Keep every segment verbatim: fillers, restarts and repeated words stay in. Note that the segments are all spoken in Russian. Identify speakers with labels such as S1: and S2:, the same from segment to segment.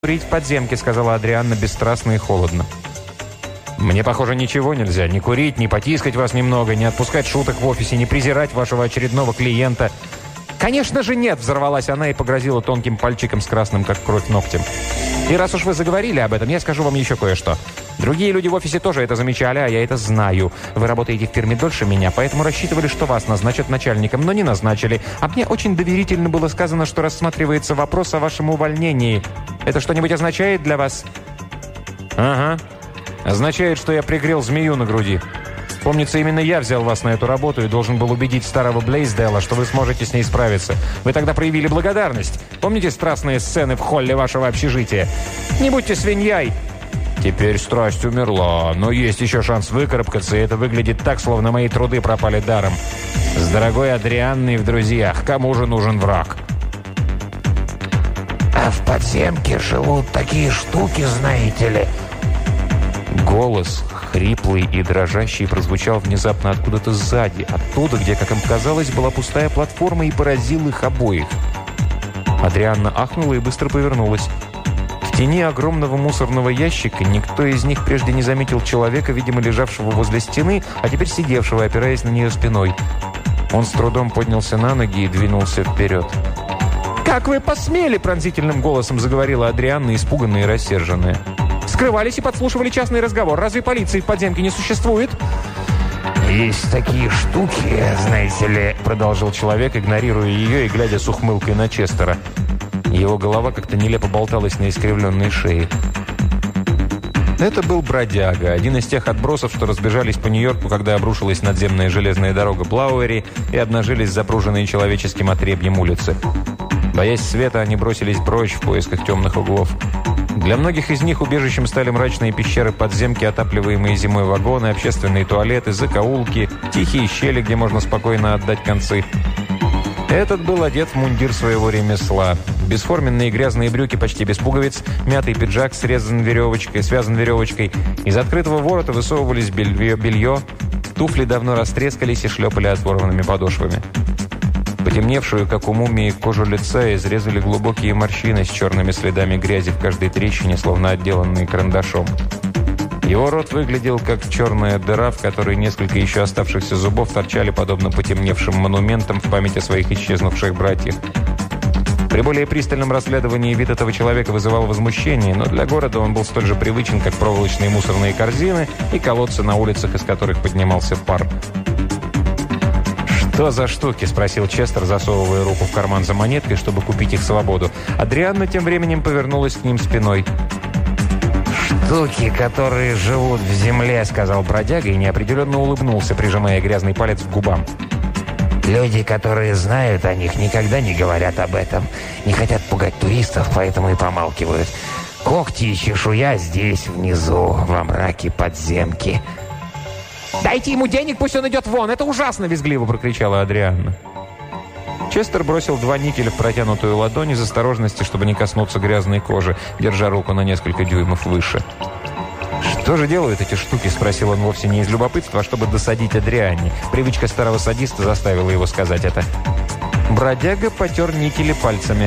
S1: «Курить в подземке», — сказала Адрианна бесстрастно и холодно. «Мне, похоже, ничего нельзя. Не курить, не потискать вас немного, не отпускать шуток в офисе, не презирать вашего очередного клиента». «Конечно же нет!» — взорвалась она и погрозила тонким пальчиком с красным, как кровь, ногтем. «И раз уж вы заговорили об этом, я скажу вам еще кое-что. Другие люди в офисе тоже это замечали, а я это знаю. Вы работаете в фирме дольше меня, поэтому рассчитывали, что вас назначат начальником, но не назначили. А мне очень доверительно было сказано, что рассматривается вопрос о вашем увольнении. Это что-нибудь означает для вас?» «Ага. Означает, что я пригрел змею на груди. Помнится, именно я взял вас на эту работу и должен был убедить старого Блейсдейла, что вы сможете с ней справиться. Вы тогда проявили благодарность. Помните страстные сцены в холле вашего общежития? Не будьте свиньей!» «Теперь страсть умерла, но есть еще шанс выкарабкаться, и это выглядит так, словно мои труды пропали даром. С дорогой Адрианной в друзьях. Кому же нужен враг?»
S2: «А в подземке живут такие штуки, знаете ли?»
S1: Голос, хриплый и дрожащий, прозвучал внезапно откуда-то сзади, оттуда, где, как им казалось, была пустая платформа, и поразил их обоих. Адрианна ахнула и быстро повернулась. В тени огромного мусорного ящика никто из них прежде не заметил человека, видимо, лежавшего возле стены, а теперь сидевшего, опираясь на нее спиной. Он с трудом поднялся на ноги и двинулся вперед. «Как вы посмели!» – пронзительным голосом заговорила Адрианна, испуганная и рассерженная. «Скрывались и подслушивали частный разговор. Разве полиции в подземке не существует?»
S2: «Есть такие штуки, знаете ли», – продолжил человек, игнорируя ее и глядя с ухмылкой на Честера. Его голова как-то нелепо болталась на искривленной шее. Это был бродяга, один из тех отбросов, что разбежались по Нью-Йорку, когда обрушилась надземная железная дорога Блауэри и обнажились запруженные человеческим отребьем улицы. Боясь света, они бросились прочь в поисках темных углов. Для многих из них убежищем стали мрачные пещеры подземки, отапливаемые зимой вагоны, общественные туалеты, закоулки, тихие щели, где можно спокойно отдать концы. Этот был одет в мундир своего ремесла. Бесформенные грязные брюки почти без пуговиц, мятый пиджак срезан веревочкой, связан веревочкой. Из открытого ворота высовывались белье, белье, туфли давно растрескались и шлепали отворванными подошвами. Потемневшую, как у мумии, кожу лица изрезали глубокие морщины с черными следами грязи в каждой трещине, словно отделанные карандашом. Его рот выглядел как черная дыра, в которой несколько еще оставшихся зубов торчали, подобно потемневшим монументам в память о своих исчезнувших братьях. При более пристальном расследовании вид этого человека вызывал возмущение, но для города он был столь же привычен, как проволочные мусорные корзины и колодцы на улицах, из которых поднимался пар. «Что за штуки?» – спросил Честер, засовывая руку в карман за монеткой, чтобы купить их свободу. Адрианна тем временем повернулась к ним спиной. «Штуки, которые живут в земле», — сказал бродяга и неопределенно улыбнулся, прижимая грязный палец к губам. «Люди, которые знают о них, никогда не говорят об этом. Не хотят пугать туристов, поэтому и помалкивают. Когти и чешуя здесь, внизу, во мраке подземки».
S1: «Дайте ему денег, пусть он идет вон! Это ужасно!» — визгливо прокричала Адрианна. Честер бросил два никеля в протянутую ладонь из осторожности, чтобы не коснуться грязной кожи, держа руку на несколько дюймов выше. «Что же делают эти штуки?» – спросил он вовсе не из любопытства, а чтобы досадить Адрианне. Привычка старого садиста заставила его сказать это. Бродяга потер никели пальцами.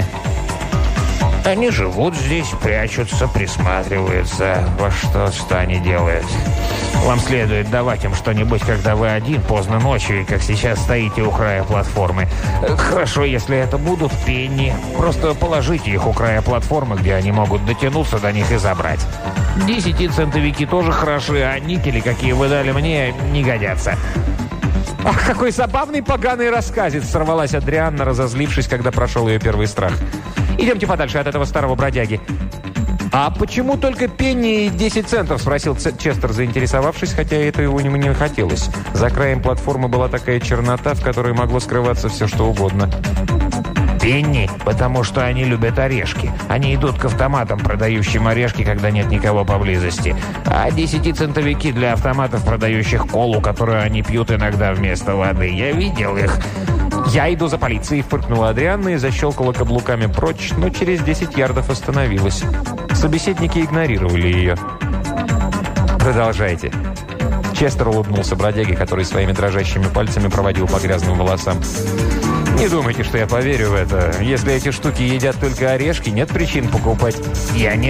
S2: «Они живут здесь, прячутся, присматриваются. Во что, что они делают? Вам следует давать им что-нибудь, когда вы один, поздно ночью, и как сейчас стоите у края платформы. Хорошо, если это будут пенни. Просто положите их у края платформы, где они могут дотянуться до них и забрать. Десятицентовики тоже хороши, а никели, какие вы дали мне, не годятся».
S1: «Ах, какой забавный поганый рассказец!» – сорвалась Адрианна, разозлившись, когда прошел ее первый страх. «Идемте подальше от этого старого бродяги». «А почему только пенни и десять центов?» – спросил Честер, заинтересовавшись, хотя это его не хотелось. За краем платформы была такая чернота, в которой могло скрываться все, что угодно.
S2: «Пенни, потому что они любят орешки. Они идут к автоматам, продающим орешки, когда нет никого поблизости. А десятицентовики для автоматов, продающих колу, которую они пьют иногда вместо воды. Я видел их».
S1: «Я иду за полицией», — фыркнула Адрианна и защелкала каблуками прочь, но через десять ярдов остановилась. Собеседники игнорировали ее. «Продолжайте». Честер улыбнулся бродяге, который своими дрожащими пальцами проводил по грязным волосам. «Не думайте, что я поверю в это. Если эти штуки едят только орешки, нет причин покупать».
S2: «Я не